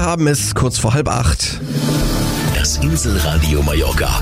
Wir haben es kurz vor 7:30. Das Inselradio Mallorca.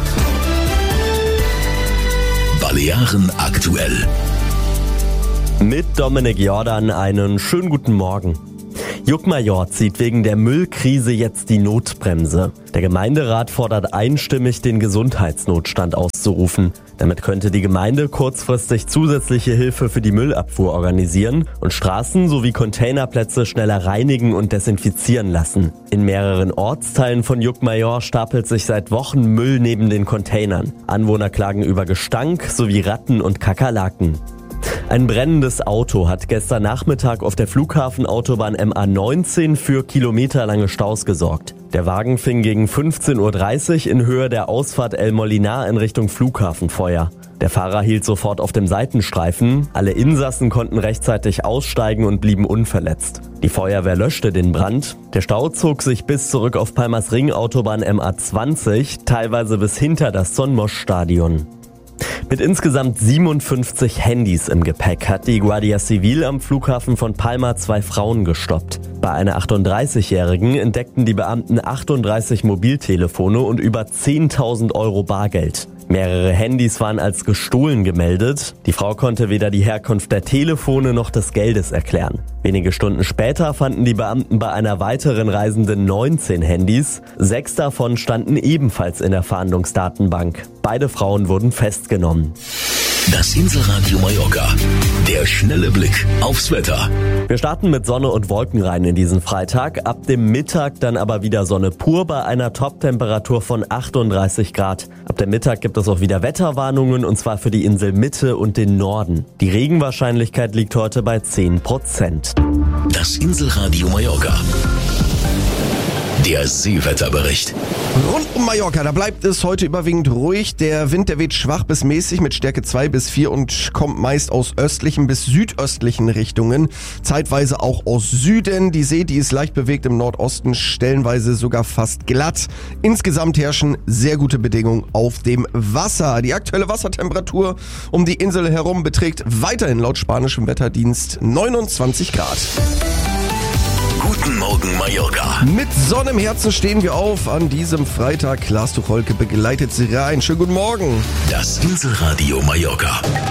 Balearen aktuell. Mit Dominik Jordan einen schönen guten Morgen. Juckmajor zieht wegen der Müllkrise jetzt die Notbremse. Der Gemeinderat fordert einstimmig, den Gesundheitsnotstand auszurufen. Damit könnte die Gemeinde kurzfristig zusätzliche Hilfe für die Müllabfuhr organisieren und Straßen sowie Containerplätze schneller reinigen und desinfizieren lassen. In mehreren Ortsteilen von Juckmajor stapelt sich seit Wochen Müll neben den Containern. Anwohner klagen über Gestank sowie Ratten und Kakerlaken. Ein brennendes Auto hat gestern Nachmittag auf der Flughafenautobahn MA19 für kilometerlange Staus gesorgt. Der Wagen fing gegen 15:30 Uhr in Höhe der Ausfahrt El Molinar in Richtung Flughafen Feuer. Der Fahrer hielt sofort auf dem Seitenstreifen. Alle Insassen konnten rechtzeitig aussteigen und blieben unverletzt. Die Feuerwehr löschte den Brand. Der Stau zog sich bis zurück auf Palmas Ring-Autobahn MA20, teilweise bis hinter das Son Moix-Stadion. Mit insgesamt 57 Handys im Gepäck hat die Guardia Civil am Flughafen von Palma 2 Frauen gestoppt. Bei einer 38-Jährigen entdeckten die Beamten 38 Mobiltelefone und über 10.000 Euro Bargeld. Mehrere Handys waren als gestohlen gemeldet. Die Frau konnte weder die Herkunft der Telefone noch des Geldes erklären. Wenige Stunden später fanden die Beamten bei einer weiteren Reisenden 19 Handys. 6 davon standen ebenfalls in der Fahndungsdatenbank. Beide Frauen wurden festgenommen. Das Inselradio Mallorca. Der schnelle Blick aufs Wetter. Wir starten mit Sonne und Wolken rein in diesen Freitag. Ab dem Mittag dann aber wieder Sonne pur bei einer Top-Temperatur von 38 Grad. Ab dem Mittag gibt es auch wieder Wetterwarnungen und zwar für die Insel Mitte und den Norden. Die Regenwahrscheinlichkeit liegt heute bei 10%. Das Inselradio Mallorca. Der Seewetterbericht. Rund um Mallorca, da bleibt es heute überwiegend ruhig. Der Wind, der weht schwach bis mäßig mit Stärke 2 bis 4 und kommt meist aus östlichen bis südöstlichen Richtungen. Zeitweise auch aus Süden. Die See, die ist leicht bewegt im Nordosten, stellenweise sogar fast glatt. Insgesamt herrschen sehr gute Bedingungen auf dem Wasser. Die aktuelle Wassertemperatur um die Insel herum beträgt weiterhin laut spanischem Wetterdienst 29 Grad. Guten Morgen Mallorca. Mit Sonne im Herzen stehen wir auf an diesem Freitag. Lars Tucholke begleitet Sie rein. Schönen guten Morgen. Das Inselradio Mallorca.